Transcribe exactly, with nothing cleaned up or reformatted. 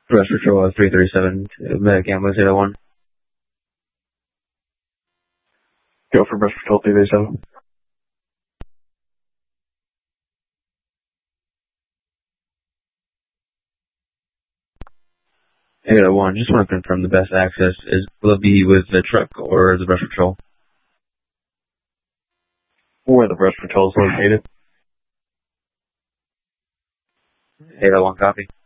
Brush Patrol uh, three thirty-seven, Medic Ambulance eight oh one. Go for Brush Patrol three thirty-seven. eight oh one, just want to confirm the best access is, will it be with the truck or the Brush Patrol? Where the Brush Patrol is located. eight oh one, copy.